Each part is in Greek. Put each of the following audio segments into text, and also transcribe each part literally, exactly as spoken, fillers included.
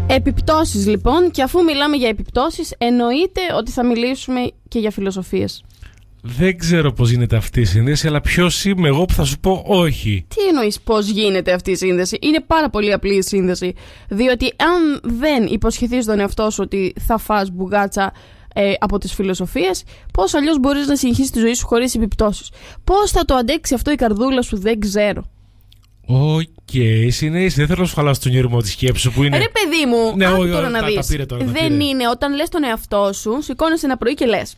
Επιπτώσεις λοιπόν, και αφού μιλάμε για επιπτώσεις, εννοείται ότι θα μιλήσουμε και για φιλοσοφίες. Δεν ξέρω πώς γίνεται αυτή η σύνδεση, αλλά ποιος είμαι εγώ που θα σου πω όχι. Τι εννοείς πώς γίνεται αυτή η σύνδεση? Είναι πάρα πολύ απλή η σύνδεση. Διότι αν δεν υποσχεθείς τον εαυτό σου ότι θα φας μπουγάτσα ε, από τις φιλοσοφίες, πώς αλλιώς μπορείς να συνεχίσεις τη ζωή σου χωρίς επιπτώσεις? Πώς θα το αντέξει αυτό η καρδούλα σου? Δεν ξέρω. Οκ, okay, συνέχισε. Δεν θέλω να σου χαλάσω τον ήρμο τη σκέψη που είναι. Ρε παιδί μου, ναι, άκου ό, τώρα ό, να τα, δεις. τα πήρε τώρα, τα δεν πήρε. Είναι όταν λες τον εαυτό σου, σηκώνεσαι ένα πρωί και λες,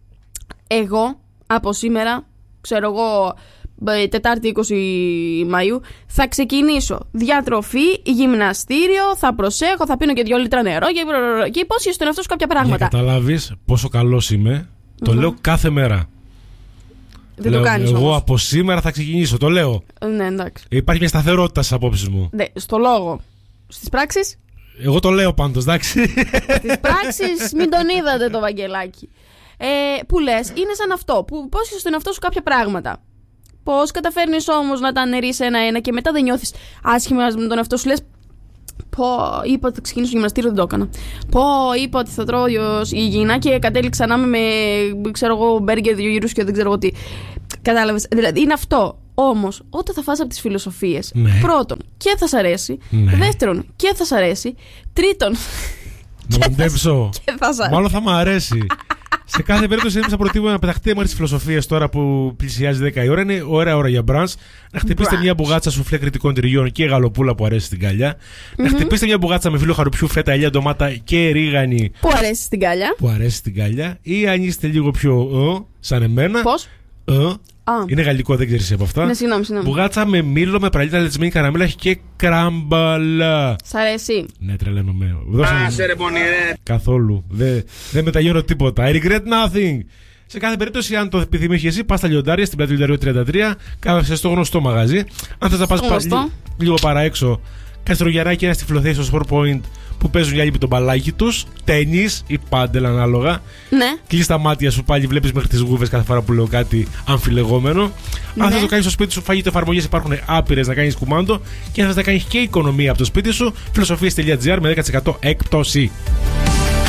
εγώ από σήμερα, ξέρω εγώ, Τετάρτη είκοσι Μαΐου, θα ξεκινήσω διατροφή, γυμναστήριο, θα προσέχω, θα πίνω και δύο λίτρα νερό και, και υπόσχεσαι στον εαυτό σου κάποια πράγματα. Για να καταλάβεις πόσο καλός είμαι, το mm-hmm. λέω κάθε μέρα. Δεν λέω, το κάνεις εγώ όμως. από σήμερα θα ξεκινήσω, το λέω. Ναι, εντάξει. Υπάρχει μια σταθερότητα στις απόψεις μου. Ναι, στο λόγο. Στις πράξεις. Εγώ το λέω πάντως, εντάξει. Στις πράξεις μην τον είδατε το Βαγγελάκι. Ε, που λες, είναι σαν αυτό, που υπόσχεσαι στον εαυτό σου κάποια πράγματα. Πώς καταφέρνεις όμως να τα αναιρείς ένα-ένα και μετά δεν νιώθεις άσχημα με τον εαυτό σου? Λες, πω, είπα ότι θα ξεκινήσω το γυμναστήριο, δεν το έκανα. Πω, είπα ότι θα τρώω υγιεινά και κατέληξα να είμαι με, ξέρω εγώ, μπέργκερ, δύο γύρους και δεν ξέρω εγώ τι. Κατάλαβες? Δηλαδή είναι αυτό. Όμως, όταν θα φας από τις φιλοσοφίες, ναι. πρώτον, και θα σ' αρέσει. Ναι. Δεύτερον, και θα σ' αρέσει. Τρίτον, να μαντέψω. θα μάλλον θα μου αρέσει. Σε κάθε περίπτωση, εμείς θα προτείνουμε να πεταχτεί αίμα στις φιλοσοφίες τώρα που πλησιάζει δέκα η ώρα. Είναι ωραία ώρα για μπραντς. Να χτυπήσετε brunch. Μια μπουγάτσα σουφλέ κριτικών τυριών και γαλοπούλα που αρέσει στην καλιά. Mm-hmm. Να χτυπήσετε μια μπουγάτσα με φύλλο χαρουπιού, φέτα, ελιά, ντομάτα και ρίγανη. Που αρέσει στην καλιά. Που αρέσει στην καλιά. Ή αν είστε λίγο πιο ε, σαν εμένα. Πώς? Ε, Ah. Είναι γαλλικό, δεν ξέρεις από αυτά. Ναι, συγγνώμη, συγγνώμη. Μπουγάτσα με μήλο, με πραλίτα, λετσμένη καραμέλα και κράμπαλα. Σ' αρέσει? Ναι, τρελαίνομαι. Άσε ρε πονηρέ. Καθόλου. Δεν δε μεταγιώνω τίποτα. I regret nothing. Σε κάθε περίπτωση, αν το επιθυμείς και εσύ, πας στα Λιοντάρια στην πλατεία Λιονταρίου τριάντα τρία, κάθεσαι στο γνωστό μαγαζί. Αν θες να πας πα, λί, λίγο παραέξω, καστρογιαράκι, ένα στη Φιλοθέη στο Sport Point που παίζουν οι άλλοι με τον μπαλάκι τους, τένις ή πάντελ ανάλογα. Ναι. Κλείς τα μάτια σου πάλι, βλέπεις μέχρι τις γούβες κάθε φορά που λέω κάτι αμφιλεγόμενο. Ναι. Αν θες να το κάνεις στο σπίτι σου, φαγητό εφαρμογές υπάρχουν άπειρες να κάνεις κουμάντο. Και αν θες να κάνεις και οικονομία από το σπίτι σου, φιλοσοφίες τελεία τζι άρ με δέκα τοις εκατό έκπτωση.